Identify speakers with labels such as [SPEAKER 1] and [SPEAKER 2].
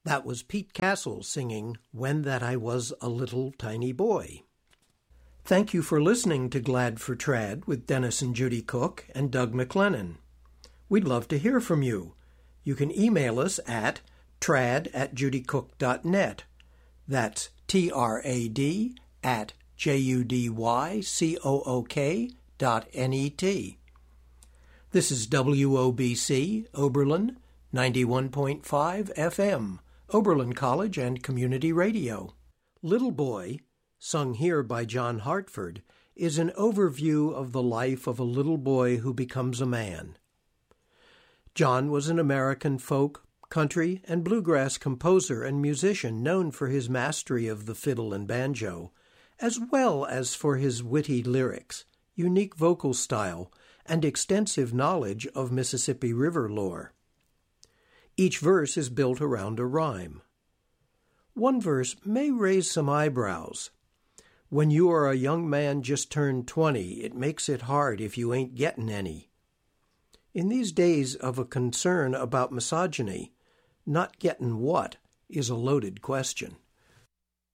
[SPEAKER 1] That was Pete Castle singing When That I Was a Little Tiny Boy. Thank you for listening to Glad for Trad with Dennis and Judy Cook and Doug McLennan. We'd love to hear from you. You can email us at trad@judycook.net. That's trad@judycook.net. This is WOBC, Oberlin, 91.5 FM, Oberlin College and Community Radio. Little Boy, sung here by John Hartford, is an overview of the life of a little boy who becomes a man. John was an American folk, country, and bluegrass composer and musician known for his mastery of the fiddle and banjo, as well as for his witty lyrics, unique vocal style, and extensive knowledge of Mississippi River lore. Each verse is built around a rhyme. One verse may raise some eyebrows. When you are a young man just turned 20, it makes it hard if you ain't gettin' any. In these days of a concern about misogyny, not gettin' what is a loaded question.